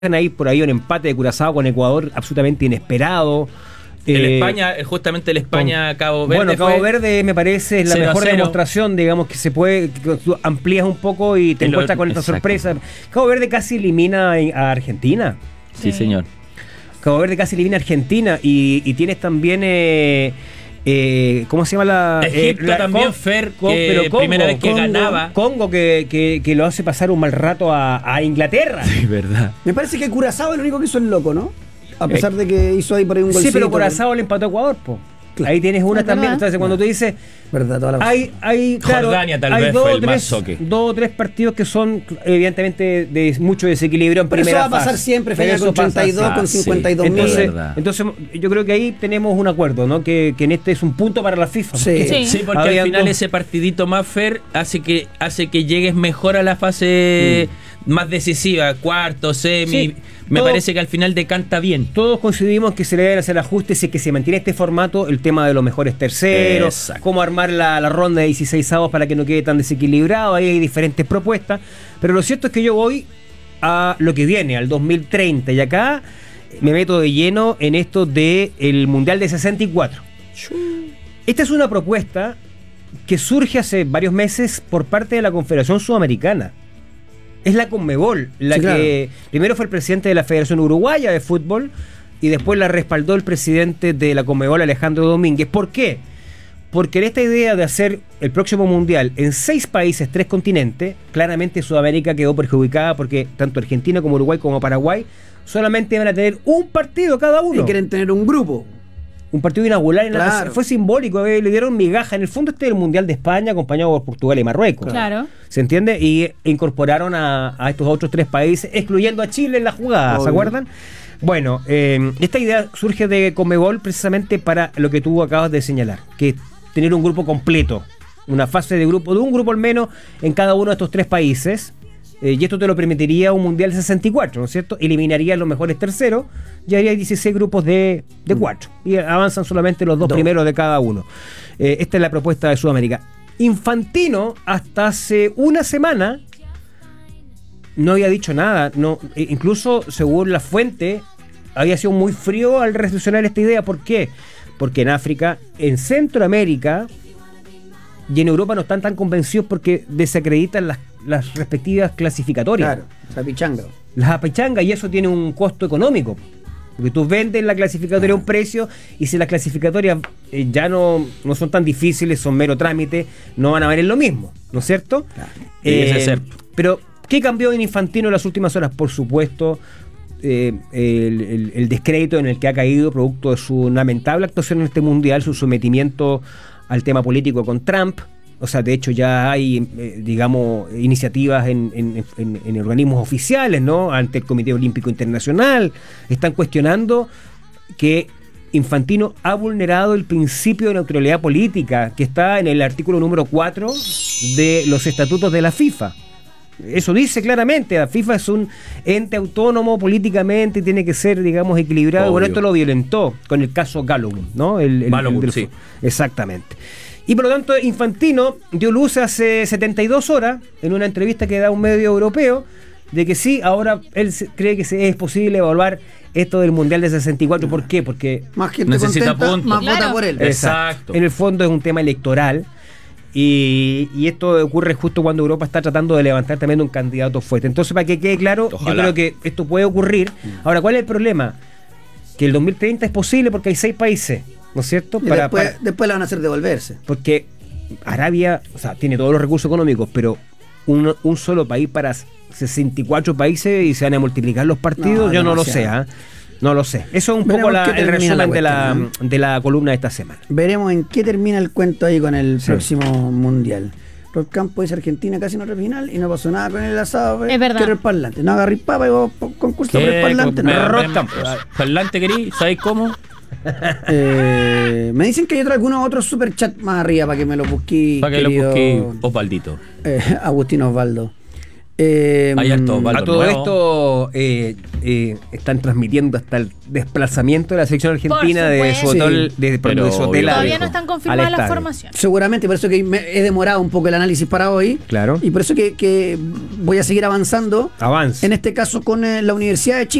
ahí por ahí un empate de Curazao con Ecuador absolutamente inesperado. España, justamente el España-Cabo Verde. Bueno, Cabo Verde me parece la mejor demostración, digamos, que se puede, que tú amplías un poco y te encuentras con esta sorpresa. Cabo Verde casi elimina a Argentina. Sí, señor. Cabo Verde casi elimina a Argentina y tienes también... ¿cómo se llama la...? Egipto también, pero Congo, primera vez que ganaba. Congo que lo hace pasar un mal rato a Inglaterra. Sí, verdad. Me parece que Curazao es el único que hizo el loco, ¿no? A pesar de que hizo ahí por ahí un golcito. Sí, pero Curazao le empató a Ecuador, po. Claro. Ahí tienes una también. Entonces, cuando tú dices... Verdad, toda la hay claro, Jordania tal vez fue el más soque. 2 o 3 partidos que son evidentemente de mucho desequilibrio en pero primera fase. Eso va a pasar siempre, Feña, con 32, con 52 mil. Entonces, yo creo que ahí tenemos un acuerdo, ¿no? Que en este es un punto para la FIFA. Sí, porque al final ese partidito más fair hace que llegues mejor a la fase más decisiva, cuarto, semi. Sí. Me parece que al final decanta bien. Todos coincidimos que se le deben hacer ajustes y que se mantiene este formato, el tema de los mejores terceros, exacto, cómo armar la ronda de 16avos para que no quede tan desequilibrado. Ahí hay diferentes propuestas, pero lo cierto es que yo voy a lo que viene, al 2030, y acá me meto de lleno en esto del Mundial de 64. Esta es una propuesta que surge hace varios meses por parte de la Confederación Sudamericana. Es la Conmebol, la que primero fue el presidente de la Federación Uruguaya de Fútbol y después la respaldó el presidente de la Conmebol, Alejandro Domínguez. ¿Por qué? Porque en esta idea de hacer el próximo Mundial en 6 países, 3 continentes, claramente Sudamérica quedó perjudicada porque tanto Argentina como Uruguay como Paraguay solamente van a tener un partido cada uno. Y quieren tener un grupo. Un partido inaugural, fue simbólico, le dieron migaja. En el fondo este es el Mundial de España acompañado por Portugal y Marruecos. Claro. ¿Se entiende? Y incorporaron a estos otros 3 países, excluyendo a Chile en la jugada, ¿se acuerdan? Bueno, esta idea surge de Conmebol precisamente para lo que tú acabas de señalar, que es tener un grupo completo, una fase de grupo, de un grupo al menos en cada uno de estos 3 países. Y esto te lo permitiría un Mundial 64, ¿no es cierto? Eliminaría los mejores terceros, ya haría 16 grupos de 4 y avanzan solamente los 2 primeros de cada uno. Esta es la propuesta de Sudamérica. Infantino hasta hace una semana no había dicho nada, incluso según la fuente había sido muy frío al recepcionar esta idea. ¿Por qué? Porque en África, en Centroamérica y en Europa no están tan convencidos porque desacreditan las respectivas clasificatorias. Claro, apichanga. Las apichangas, y eso tiene un costo económico. Porque tú vendes la clasificatoria a un precio, y si las clasificatorias ya no son tan difíciles, son mero trámite, no van a valer lo mismo, ¿no es cierto? Claro. Pero, ¿qué cambió en Infantino en las últimas horas? Por supuesto, el descrédito en el que ha caído producto de su lamentable actuación en este mundial, su sometimiento al tema político con Trump. O sea, de hecho ya hay, digamos, iniciativas en organismos oficiales, ¿no? Ante el Comité Olímpico Internacional. Están cuestionando que Infantino ha vulnerado el principio de neutralidad política que está en el artículo número 4 de los estatutos de la FIFA. Eso dice claramente, la FIFA es un ente autónomo políticamente, tiene que ser, digamos, equilibrado. Obvio. Bueno, esto lo violentó con el caso Balogun, ¿no? Balogun, sí. Exactamente. Y por lo tanto, Infantino dio luz hace 72 horas, en una entrevista que da un medio europeo, de que sí, ahora él cree que es posible evaluar esto del Mundial de 64. ¿Por qué? Porque más gente necesita contenta, puntos, más vota por él. Exacto. En el fondo es un tema electoral. Y esto ocurre justo cuando Europa está tratando de levantar también un candidato fuerte. Entonces, para que quede claro, ojalá, yo creo que esto puede ocurrir. Ahora, ¿cuál es el problema? Que el 2030 es posible porque hay 6 países, ¿no es cierto? Y después la van a hacer devolverse. Porque Arabia, o sea, tiene todos los recursos económicos, pero un solo país para 64 países y se van a multiplicar los partidos, yo no lo sé, ¿eh? No lo sé. Eso es un poco el resumen de la columna de esta semana. Veremos en qué termina el cuento ahí con el próximo Mundial. Rod Campos dice: Argentina casi no final y no pasó nada con el asado. Es verdad. Quiero el parlante. No agarré papa y vos concurso por el parlante. No, Rod Campos. ¿Parlante querí? ¿Sabéis cómo? Me dicen que hay algunos otros superchat más arriba para que me lo busque. Para que lo busque Osvaldito. Agustín Osvaldo. Hay harto A balón todo nuevo. esto están transmitiendo hasta el desplazamiento de la selección argentina Por de su supuesto. hotel, Sí. Pero de su hotel Todavía al- no están al confirmadas las estadio. formaciones. Seguramente, por eso que he demorado un poco el análisis para hoy. Claro. Y por eso que voy a seguir avanzando. Avance. En este caso con la Universidad de Chile.